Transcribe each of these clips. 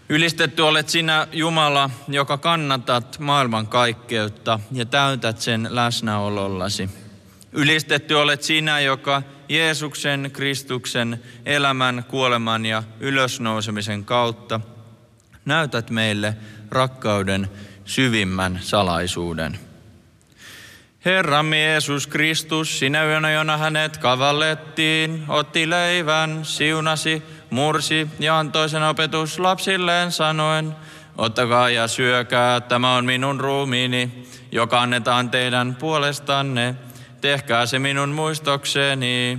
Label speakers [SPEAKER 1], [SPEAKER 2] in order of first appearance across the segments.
[SPEAKER 1] Ylistetty olet sinä, Jumala, joka kannatat maailmankaikkeutta ja täytät sen läsnäolollasi. Ylistetty olet sinä, joka Jeesuksen Kristuksen elämän, kuoleman ja ylösnousemisen kautta näytät meille rakkauden syvimmän salaisuuden. Herramme Jeesus Kristus, sinä yönä, jona hänet kavallettiin, otti leivän, siunasi, mursi ja antoi sen opetuslapsilleen sanoen, ottakaa ja syökää, tämä on minun ruumiini, joka annetaan teidän puolestanne. Tehkää se minun muistokseni.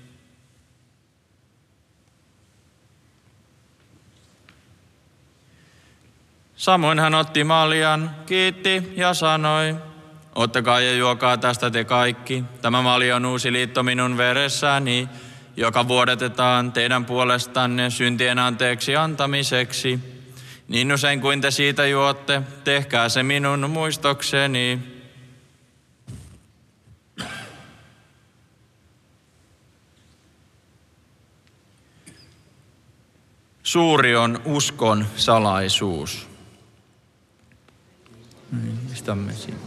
[SPEAKER 1] Samoin hän otti maljan, kiitti ja sanoi, ottakaa ja juokaa tästä te kaikki. Tämä malja on uusi liitto minun veressäni, joka vuodatetaan teidän puolestanne syntien anteeksi antamiseksi. Niin usein kuin te siitä juotte, tehkää se minun muistokseni. Suuri on uskon salaisuus. Istumme siinä.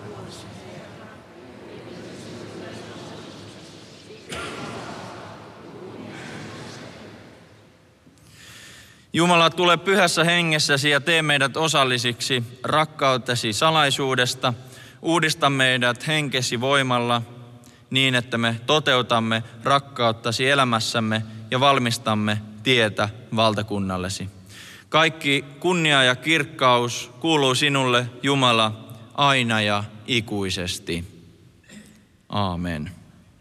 [SPEAKER 1] Jumala, tule pyhässä hengessäsi ja tee meidät osallisiksi rakkautesi salaisuudesta. Uudista meidät henkesi voimalla niin, että me toteutamme rakkauttasi elämässämme ja valmistamme tietä valtakunnallesi. Kaikki kunnia ja kirkkaus kuuluu sinulle, Jumala, aina ja ikuisesti. Aamen.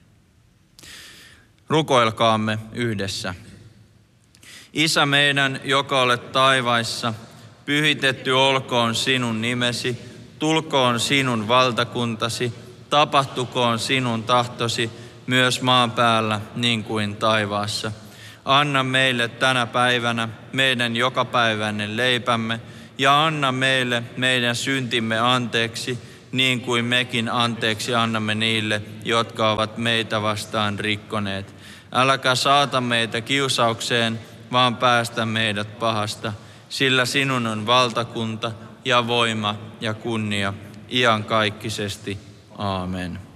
[SPEAKER 1] Rukoilkaamme yhdessä. Isä meidän, joka olet taivaissa, pyhitetty olkoon sinun nimesi, tulkoon sinun valtakuntasi, tapahtukoon sinun tahtosi myös maan päällä niin kuin taivaassa. Anna meille tänä päivänä meidän jokapäiväinen leipämme ja anna meille meidän syntimme anteeksi, niin kuin mekin anteeksi annamme niille, jotka ovat meitä vastaan rikkoneet. Äläkä saata meitä kiusaukseen, vaan päästä meidät pahasta, sillä sinun on valtakunta ja voima ja kunnia iankaikkisesti. Aamen.